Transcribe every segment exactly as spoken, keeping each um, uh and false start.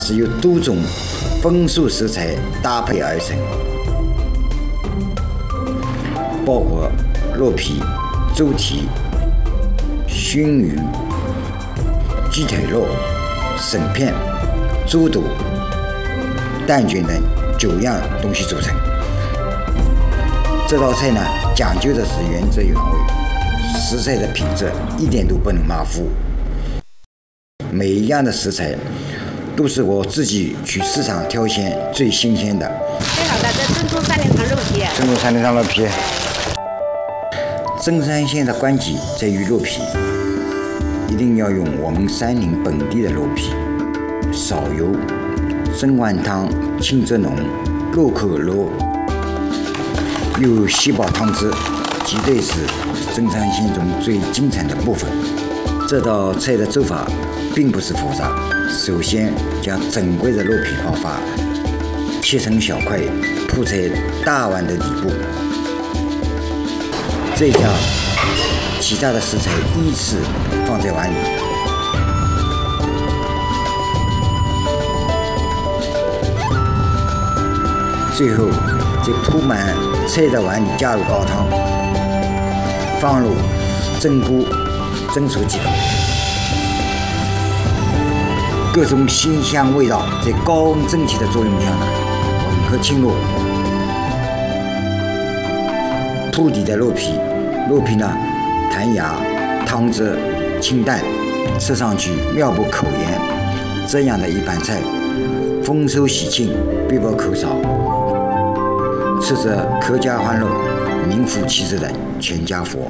是由多种丰富食材搭配而成，包括肉皮、猪蹄、熏鱼、鸡腿肉、笋片、猪肚、蛋卷等九样东西组成。这道菜呢，讲究的是原汁原味，食材的品质一点都不能马虎。每一样的食材都是我自己去市场挑选最新鲜的。 最好的这珍珠三林汤肉皮。 珍珠三林汤肉皮。增山县的关键在于肉皮，一定要用我们山林本地的肉皮，少油，蒸完汤清汁浓，入口柔，有细胞汤汁，绝对是增山县中最精彩的部分。这道菜的做法并不是复杂，首先将整块的肉皮泡发，切成小块，铺在大碗的底部，再将其他的食材依次放在碗里，最后在铺满菜的碗里加入高汤，放入蒸锅蒸熟即可。各种鲜香味道在高温蒸汽的作用下呢，混合沁入。铺底的肉皮，肉皮呢弹牙，汤汁清淡，吃上去妙不可言。这样的一盘菜，丰收喜庆，必不可少，吃着阖家欢乐，名副其实的全家福。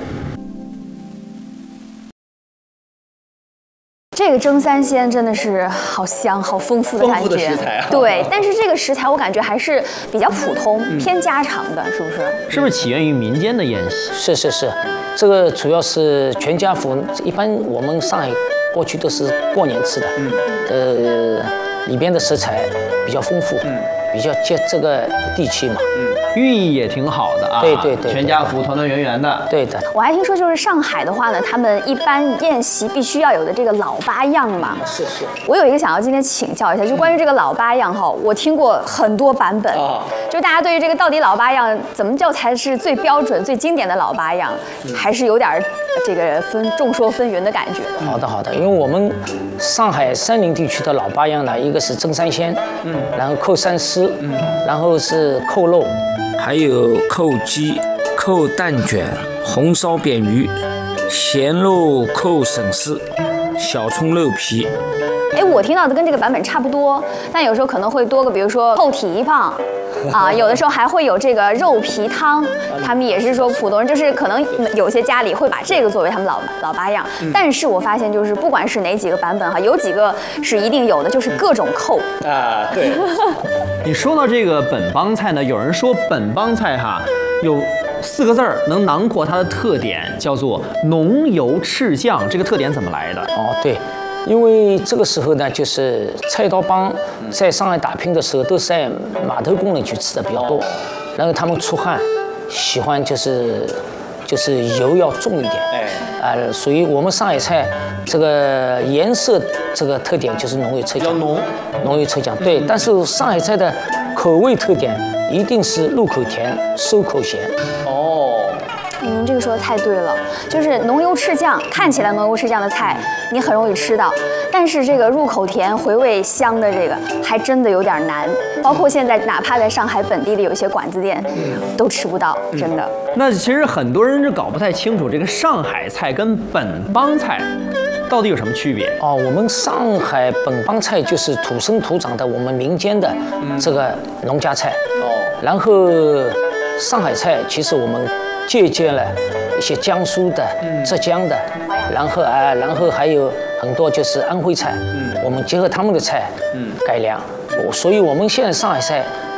这个蒸三鲜真的是好香、好丰富的感觉。 丰富的食材啊。 对，但是这个食材我感觉还是比较普通、嗯、偏家常的，是不是？ 是不是起源于民间的宴席？ 是是是，这个主要是全家福。一般我们上海过去都是过年吃的，嗯，呃，里边的食材比较丰富，嗯，比较接这个地气嘛，嗯。 寓意也挺好的啊， 对对 对, 对， 全家福，团团圆圆的。 对的。 我还听说，就是上海的话呢，他们一般宴席必须要有的这个老八样嘛。 是是。 我有一个想要今天请教一下，就关于这个老八样哈，我听过很多版本， 啊、 就大家对于这个到底老八样怎么叫才是最标准、最经典的老八样，嗯、还是有点这个分众说纷纭的感觉的。 好的好的，因为我们上海山林地区的老八样呢，一个是蒸三鲜，嗯，然后扣三丝，嗯，然后是扣肉。 还有扣鸡、扣蛋卷、红烧扁鱼、咸肉扣笋丝、小葱肉皮。 哎，我听到的跟这个版本差不多，但有时候可能会多个，比如说扣蹄膀，啊，有的时候还会有这个肉皮汤。他们也是说普通人，就是可能有些家里会把这个作为他们老老八样。嗯、但是我发现，就是不管是哪几个版本哈，有几个是一定有的，就是各种扣啊。对。你说到这个本帮菜呢，有人说本帮菜哈有四个字儿能囊括它的特点，叫做浓油赤酱。这个特点怎么来的？ 哦，对。因为这个时候呢，就是菜刀帮在上海打拼的时候，都是在码头工人去吃的比较多，然后他们出汗，喜欢就是就是油要重一点，哎，啊、呃，所以我们上海菜这个颜色这个特点就是浓油赤酱， 比较浓， 浓油赤酱，对。嗯、但是上海菜的口味特点一定是入口甜，收口咸。 哦。 您这个说的太对了，就是浓油赤酱，看起来浓油赤酱的菜，你很容易吃到，但是这个入口甜、回味香的这个，还真的有点难。包括现在，哪怕在上海本地的有一些馆子店，都吃不到，真的。 那其实很多人是搞不太清楚这个上海菜跟本帮菜到底有什么区别哦。我们上海本帮菜就是土生土长的我们民间的这个农家菜哦，然后上海菜其实我们借鉴了一些江苏的、嗯、浙江的，然后啊，然后还有很多就是安徽菜，嗯、我们结合他们的菜，嗯、改良。所以我们现在上海菜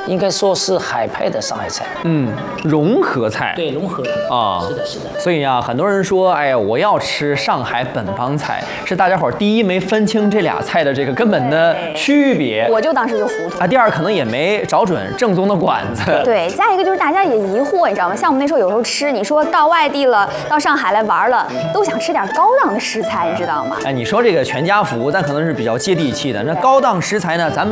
应该说是海派的上海菜。 嗯，融合菜。 对，融合的啊， 是的，是的。 所以啊，很多人说，哎呀，我要吃上海本帮菜，是大家伙儿第一没分清这俩菜的这个根本的区别， 我就当时就糊涂啊。第二，可能也没找准正宗的馆子。 对，再一个就是大家也疑惑，你知道吗？像我们那时候有时候吃，你说到外地了，到上海来玩了，都想吃点高档的食材，你知道吗？ 哎，你说这个全家福，但可能是比较接地气的。那高档食材呢，咱们。